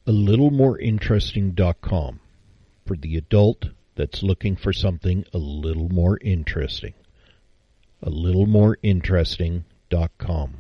AlittleMoreInteresting.com for the adult that's looking for something a little more interesting. AlittleMoreInteresting.com.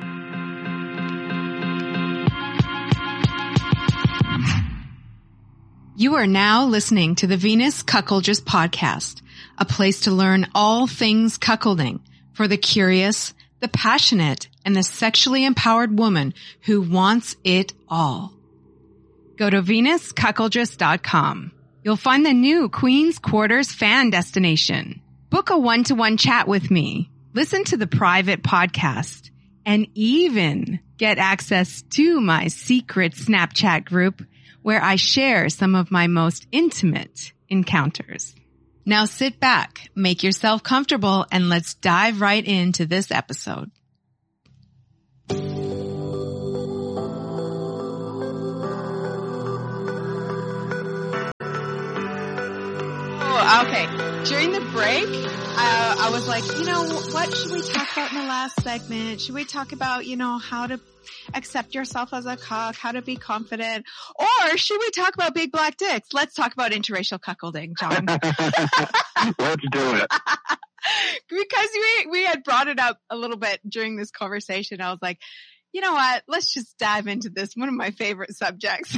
You are now listening to the Venus Cuckoldress Podcast, a place to learn all things cuckolding for the curious, the passionate, and the sexually empowered woman who wants it all. Go to VenusCuckoldress.com. You'll find the new Queen's Quarters fan destination. Book a one-to-one chat with me, listen to the private podcast, and even get access to my secret Snapchat group where I share some of my most intimate encounters. Now sit back, make yourself comfortable, and let's dive right into this episode. Okay, during the break, I was like, what should we talk about in the last segment? Should we talk about, how to accept yourself as a cuck, how to be confident, or should we talk about big black dicks? Let's talk about interracial cuckolding, John. Let's do it. Because we had brought it up a little bit during this conversation. I was like, you know what? Let's just dive into this. One of my favorite subjects.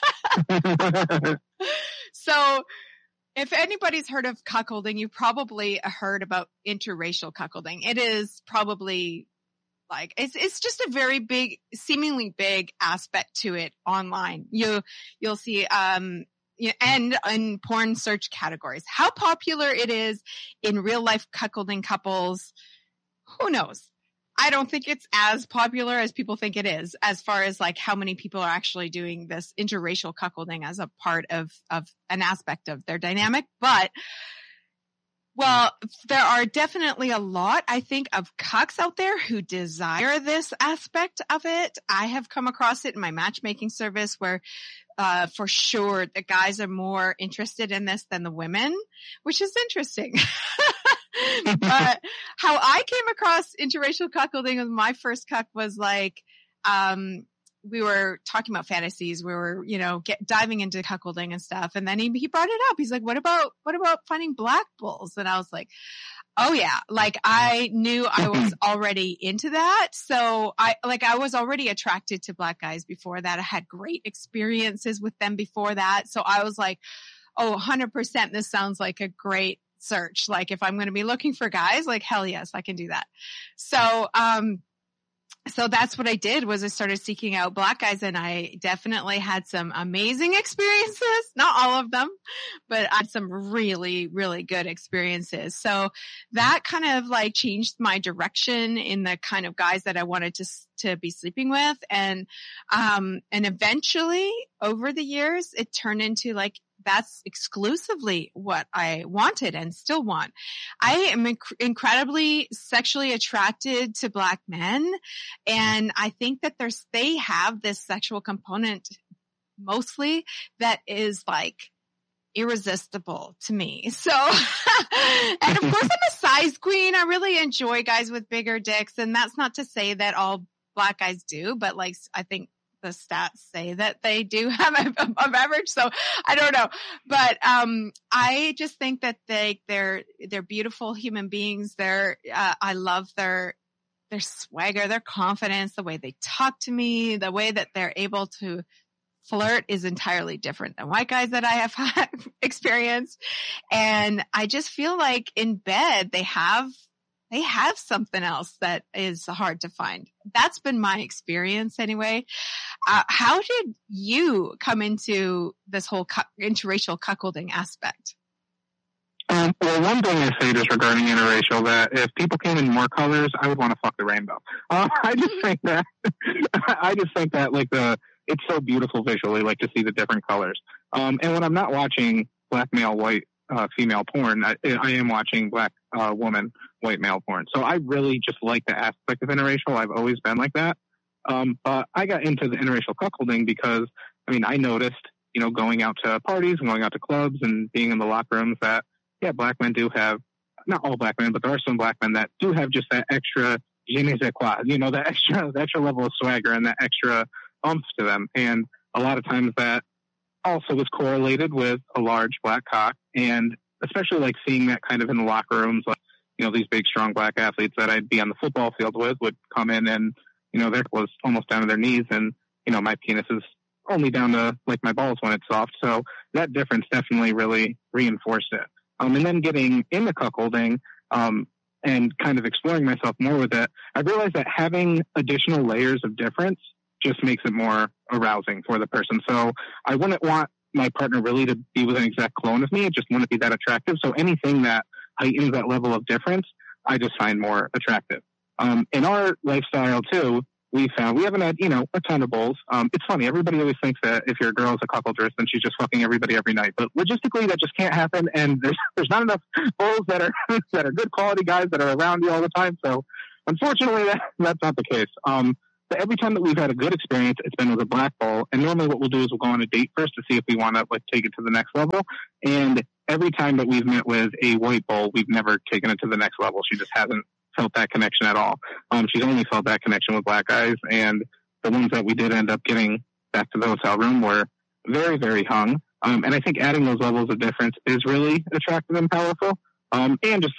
So, if anybody's heard of cuckolding, you've probably heard about interracial cuckolding. It is probably like, it's just a very big, seemingly big aspect to it online. You'll see, and in porn search categories. How popular it is in real life cuckolding couples, who knows? I don't think it's as popular as people think it is, as far as like how many people are actually doing this interracial cuckolding as a part of an aspect of their dynamic. But, well, there are definitely a lot, I think, of cucks out there who desire this aspect of it. I have come across it in my matchmaking service where, for sure, the guys are more interested in this than the women, which is interesting. But how I came across interracial cuckolding with my first cuck was like, we were talking about fantasies. We were, diving into cuckolding and stuff. And then he brought it up. He's like, what about finding black bulls? And I was like, oh yeah. Like I knew I was already into that. So I was already attracted to black guys before that. I had great experiences with them before that. So I was like, oh, 100%. This sounds like a great search. Like if I'm going to be looking for guys, like hell yes, I can do that. So, so that's what I did was I started seeking out black guys, and I definitely had some amazing experiences. Not all of them, but I had some really, really good experiences. So that kind of like changed my direction in the kind of guys that I wanted to be sleeping with. And eventually over the years, it turned into like, that's exclusively what I wanted and still want. I am incredibly sexually attracted to black men. And I think that they have this sexual component mostly that is like irresistible to me. So, and of course I'm a size queen. I really enjoy guys with bigger dicks. And that's not to say that all black guys do, but like, I think the stats say that they do have above average. So I don't know, but, I just think that they're beautiful human beings. I love their swagger, their confidence, the way they talk to me, the way that they're able to flirt is entirely different than white guys that I have experienced. And I just feel like in bed, they have something else that is hard to find. That's been my experience anyway. How did you come into this whole interracial cuckolding aspect? Well, one thing I say just regarding interracial, that if people came in more colors, I would want to fuck the rainbow. I just think that like it's so beautiful visually, like to see the different colors. And when I'm not watching black male, white, female porn, I am watching black woman, white male porn. So I really just like the aspect of interracial. I've always been like that. But I got into the interracial cuckolding because, I noticed, going out to parties and going out to clubs and being in the locker rooms that, yeah, black men do have, not all black men, but there are some black men that do have just that extra je ne sais quoi, that extra level of swagger and that extra oomph to them. And a lot of times that also was correlated with a large black cock, and especially like seeing that kind of in the locker rooms, like, you know, these big, strong black athletes that I'd be on the football field with would come in and, you know, their was almost down to their knees, and, you know, my penis is only down to like my balls when it's soft. So that difference definitely really reinforced it. And then getting into cuckolding, and kind of exploring myself more with it, I realized that having additional layers of difference just makes it more arousing for the person. So I wouldn't want my partner really to be with an exact clone of me. It just wouldn't be that attractive. So anything that heightens that level of difference, I just find more attractive. In our lifestyle too, we haven't had, you know, a ton of bowls. It's funny. Everybody always thinks that if your girl is a cuckoldress, then she's just fucking everybody every night. But logistically, that just can't happen. And there's not enough bowls that are good quality guys that are around you all the time. So unfortunately, that's not the case. But every time that we've had a good experience, it's been with a black bowl. And normally what we'll do is we'll go on a date first to see if we want to like take it to the next level. And every time that we've met with a white bowl, we've never taken it to the next level. She just hasn't felt that connection at all. She's only felt that connection with black guys, and the ones that we did end up getting back to the hotel room were very, very hung. And I think adding those levels of difference is really attractive and powerful. And just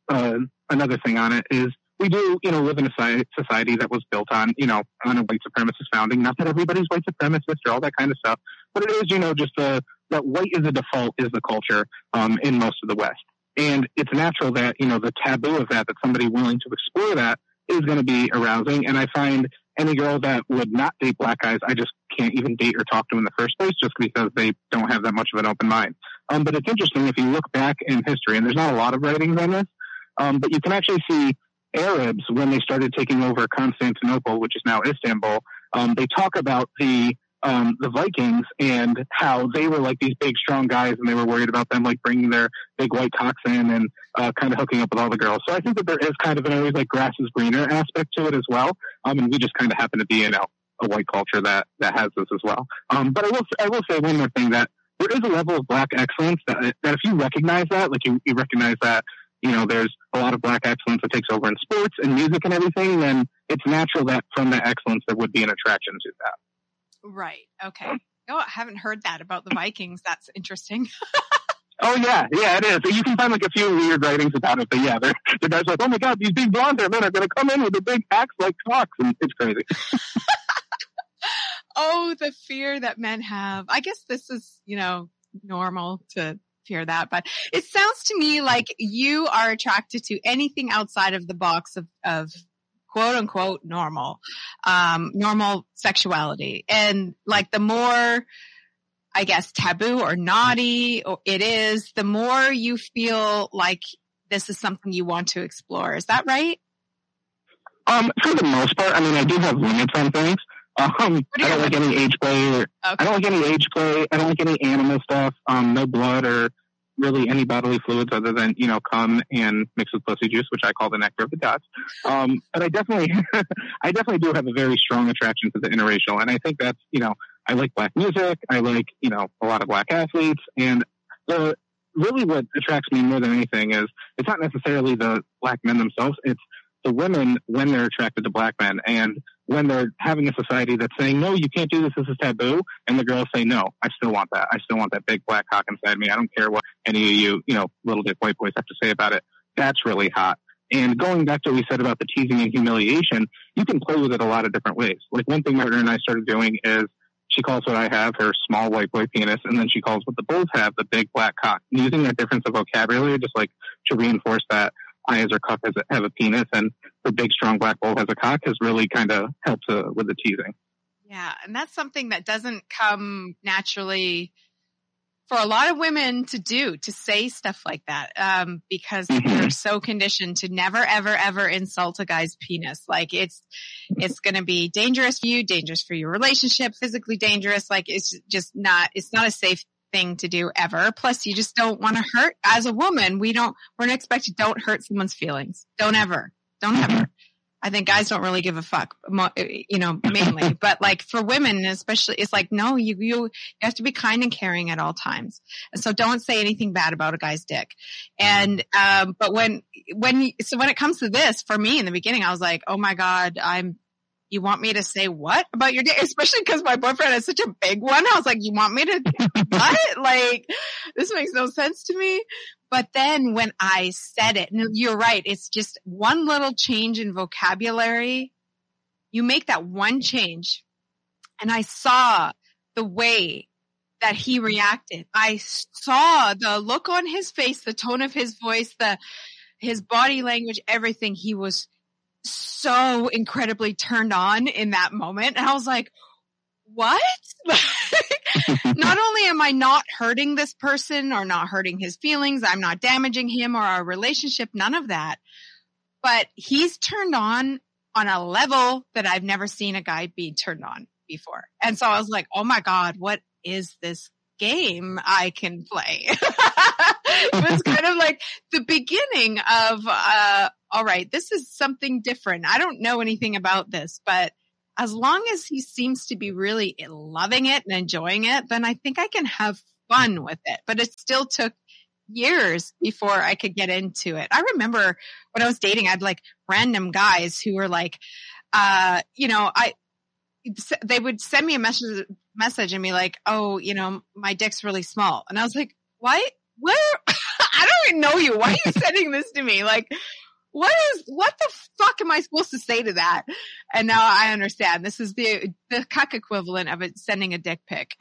another thing on it is we do, you know, live in a society that was built on, you know, on a white supremacist founding. Not that everybody's white supremacist or all that kind of stuff, but it is, you know, just that white is the default is the culture in most of the West. And it's natural that, you know, the taboo of that somebody willing to explore that is going to be arousing. And I find any girl that would not date black guys, I just can't even date or talk to in the first place just because they don't have that much of an open mind. But it's interesting if you look back in history, and there's not a lot of writings on this, but you can actually see Arabs, when they started taking over Constantinople, which is now Istanbul, they talk about the Vikings and how they were like these big, strong guys, and they were worried about them like bringing their big white cocks in and kind of hooking up with all the girls. So I think that there is kind of an always like grass is greener aspect to it as well. And we just kind of happen to be in a white culture that has this as well. But I will say one more thing, that there is a level of black excellence that if you recognize that, like you recognize that, you know, there's a lot of black excellence that takes over in sports and music and everything, then it's natural that from that excellence there would be an attraction to that. Right. Okay. Oh, I haven't heard that about the Vikings. That's interesting. Oh yeah, it is. You can find like a few weird writings about it, but yeah, the guys are like, oh my god, these big blonde hair men are going to come in with a big axe like cocks, and it's crazy. Oh, the fear that men have. I guess this is, you know, normal to fear that, but it sounds to me like you are attracted to anything outside of the box of quote unquote normal sexuality. And like the more, I guess, taboo or naughty it is, the more you feel like this is something you want to explore. Is that right? For the most part, I mean, I do have limits on things. I don't like any age play. I don't like any age play. I don't like any animal stuff. No blood or really any bodily fluids other than, you know, cum and mixed with pussy juice, which I call the nectar of the gods. But I definitely do have a very strong attraction to the interracial. And I think that's, you know, I like black music. I like, you know, a lot of black athletes. And really what attracts me more than anything is it's not necessarily the black men themselves. It's the women when they're attracted to black men, and when they're having a society that's saying, no, you can't do this, this is taboo, and the girls say, no, I still want that. I still want that big black cock inside me. I don't care what any of you, you know, little dick white boys have to say about it. That's really hot. And going back to what we said about the teasing and humiliation, you can play with it a lot of different ways. Like one thing my partner and I started doing is she calls what I have her small white boy penis, and then she calls what the bulls have the big black cock. And using that difference of vocabulary just like to reinforce that I as her cuck have a penis and her big strong black bull has a cock has really kind of helped with the teasing. Yeah, and that's something that doesn't come naturally for a lot of women to do, to say stuff like that, because they're so conditioned to never, ever, ever insult a guy's penis. Like it's going to be dangerous for you, dangerous for your relationship, physically dangerous. Like it's not a safe thing to do ever. Plus you just don't want to hurt. As a woman, we're not expected, don't hurt someone's feelings. Don't ever. I think guys don't really give a fuck, you know, mainly, but like for women, especially, it's like, no, you have to be kind and caring at all times. And so don't say anything bad about a guy's dick. And, but when it comes to this, for me in the beginning, I was like, oh my God, I'm you want me to say what about your dick? Especially because my boyfriend has such a big one. I was like, you want me to, what? Like, this makes no sense to me. But then when I said it, and you're right, it's just one little change in vocabulary. You make that one change. And I saw the way that he reacted. I saw the look on his face, the tone of his voice, his body language, everything. He was so incredibly turned on in that moment. And I was like, what? Not only am I not hurting this person or not hurting his feelings, I'm not damaging him or our relationship, none of that. But he's turned on a level that I've never seen a guy be turned on before. And so I was like, oh my God, what is this game I can play? It was kind of like the beginning of, all right, this is something different. I don't know anything about this, but as long as he seems to be really loving it and enjoying it, then I think I can have fun with it. But it still took years before I could get into it. I remember when I was dating, I had like random guys who were like, they would send me a message and be like, oh, my dick's really small. And I was like, what? Where? I don't even know you. Why are you sending this to me? Like, what the fuck am I supposed to say to that? And now I understand. This is the cuck equivalent of it, sending a dick pic.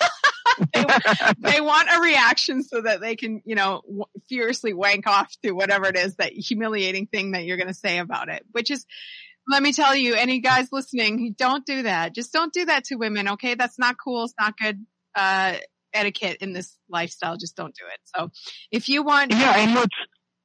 They want a reaction so that they can, furiously wank off to whatever it is, that humiliating thing that you're going to say about it, which is, let me tell you, any guys listening, don't do that. Just don't do that to women. Okay. That's not cool. It's not good, etiquette in this lifestyle. Just don't do it. So if you want. Yeah. And what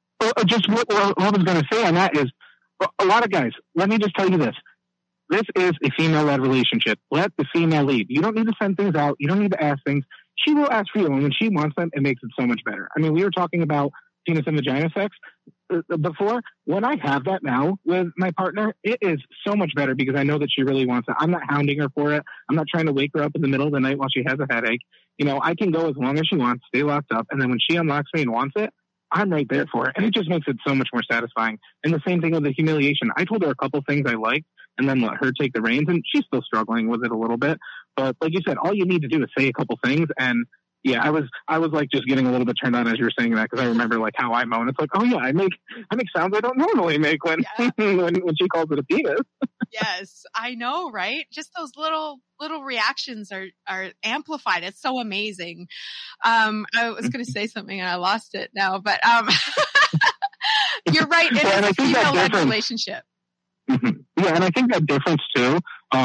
I was going to say on that is a lot of guys, let me just tell you this. This is a female-led relationship. Let the female lead. You don't need to send things out. You don't need to ask things. She will ask for you. And when she wants them, it makes it so much better. I mean, we were talking about penis and vagina sex before. When I have that now with my partner, it is so much better because I know that she really wants it. I'm not hounding her for it. I'm not trying to wake her up in the middle of the night while she has a headache. I can go as long as she wants, stay locked up. And then when she unlocks me and wants it, I'm right there for it. And it just makes it so much more satisfying. And the same thing with the humiliation. I told her a couple things I liked and then let her take the reins. And she's still struggling with it a little bit. But like you said, all you need to do is say a couple things. And yeah, I was like just getting a little bit turned on as you were saying that, because I remember like how I moan. It's like, oh yeah, I make sounds I don't normally make when when she calls it a penis. Yes, I know, right? Just those little reactions are amplified. It's so amazing. I was going to say something and I lost it now, but you're right. It is a female-led relationship. Mm-hmm. Yeah, and I think that difference too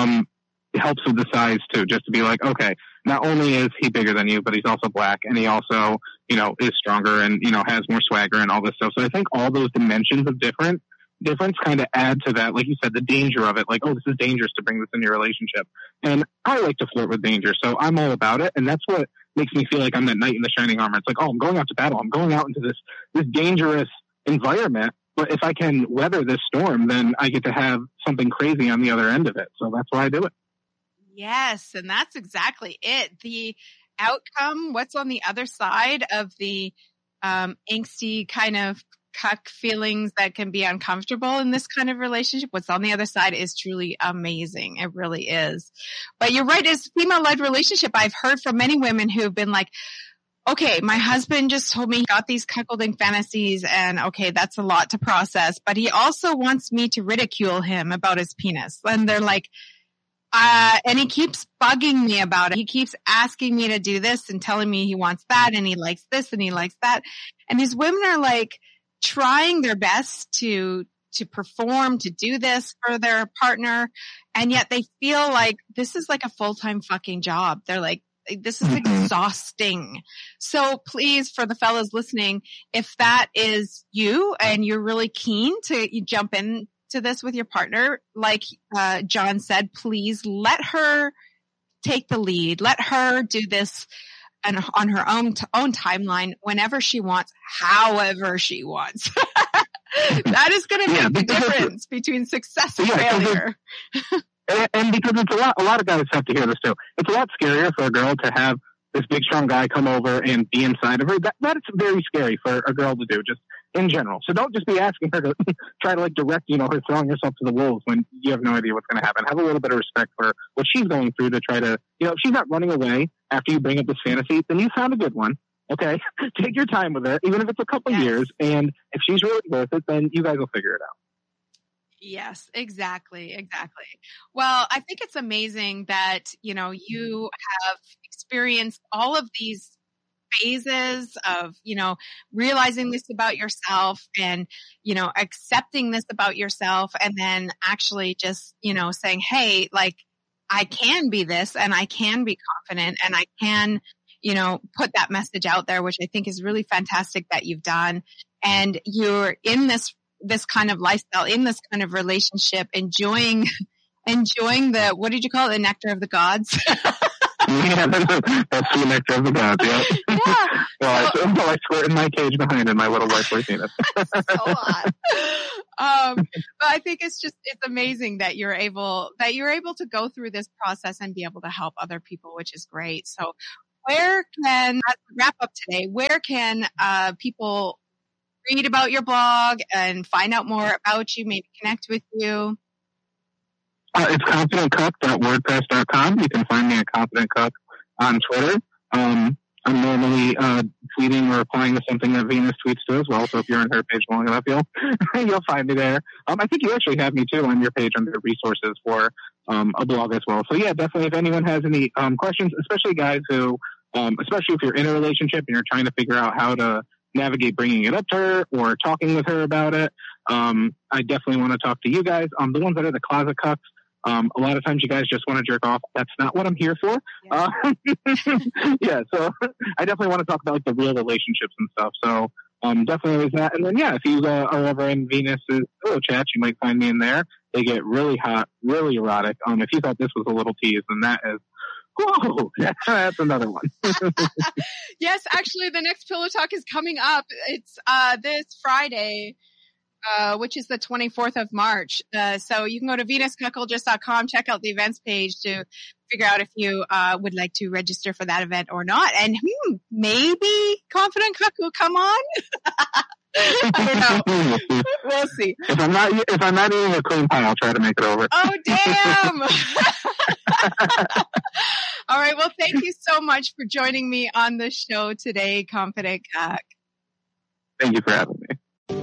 helps with the size too. Just to be like, okay, not only is he bigger than you, but he's also black, and he also, is stronger and has more swagger and all this stuff. So I think all those dimensions of difference kind of add to that. Like you said, the danger of it. Like, oh, this is dangerous to bring this into your relationship. And I like to flirt with danger, so I'm all about it. And that's what makes me feel like I'm that knight in the shining armor. It's like, oh, I'm going out to battle. I'm going out into this dangerous environment. But if I can weather this storm, then I get to have something crazy on the other end of it. So that's why I do it. Yes, and that's exactly it. The outcome, what's on the other side of the angsty kind of cuck feelings that can be uncomfortable in this kind of relationship, what's on the other side is truly amazing. It really is. But you're right, it's a female-led relationship. I've heard from many women who have been like, okay, my husband just told me he got these cuckolding fantasies, and okay, that's a lot to process, but he also wants me to ridicule him about his penis. And they're like, and he keeps bugging me about it. He keeps asking me to do this and telling me he wants that and he likes this and he likes that. And these women are like trying their best to perform, to do this for their partner. And yet they feel like this is like a full-time fucking job. They're like, this is exhausting. So please, for the fellas listening, if that is you and you're really keen to jump in to this with your partner, like John said, please let her take the lead. Let her do this and on her own timeline, whenever she wants, however she wants. That is going to make the difference between success and failure. And because it's a lot of guys have to hear this too. It's a lot scarier for a girl to have this big strong guy come over and be inside of her. That's very scary for a girl to do. Just in general. So don't just be asking her to try to like direct, her throwing herself to the wolves when you have no idea what's going to happen. Have a little bit of respect for what she's going through to try to, if she's not running away after you bring up this fantasy, then you found a good one. Okay. Take your time with it, even if it's a couple years. And if she's really worth it, then you guys will figure it out. Yes, exactly. Well, I think it's amazing that, you have experienced all of these phases of, realizing this about yourself and, accepting this about yourself, and then actually just, saying, hey, like, I can be this and I can be confident and I can, put that message out there, which I think is really fantastic that you've done. And you're in this kind of lifestyle, in this kind of relationship, enjoying the, what did you call it? The nectar of the gods. Yeah, that's the nectar of the gods. Yeah. Well, I squirt in my cage behind it, my little white boy penis. So hot. But I think it's amazing that you're able to go through this process and be able to help other people, which is great. So as we wrap up today, where can people read about your blog and find out more about you, maybe connect with you? It's confidentcuck.wordpress.com. You can find me at Confident Cuck on Twitter. I'm normally tweeting or replying to something that Venus tweets to as well. So if you're on her page long enough, you'll find me there. I think you actually have me too on your page under resources for a blog as well. So yeah, definitely if anyone has any questions, especially guys who, especially if you're in a relationship and you're trying to figure out how to navigate bringing it up to her or talking with her about it, I definitely want to talk to you guys. The ones that are the closet cucks. A lot of times you guys just want to jerk off. That's not what I'm here for. So I definitely want to talk about like the real relationships and stuff. So definitely always that. And then if you are ever in Venus's pillow chats, you might find me in there. They get really hot, really erotic. If you thought this was a little tease, then that is, whoa, that's another one. Yes, actually, the next Pillow Talk is coming up. It's this Friday. Which is the 24th of March. So you can go to venuscuckoldress.com, check out the events page to figure out if you would like to register for that event or not. And maybe Confident Cuck will come on. I don't know. We'll see. If I'm not eating a clean pie, I'll try to make it over. Oh, damn. All right. Well, thank you so much for joining me on the show today, Confident Cuck. Thank you for having me.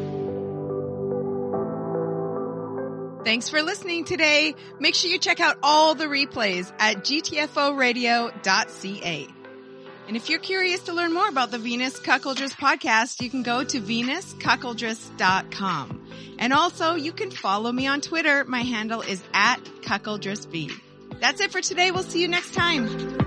Thanks for listening today. Make sure you check out all the replays at gtforadio.ca. And if you're curious to learn more about the Venus Cuckoldress podcast, you can go to venuscuckoldress.com. And also, you can follow me on Twitter. My handle is @cuckoldressb. That's it for today. We'll see you next time.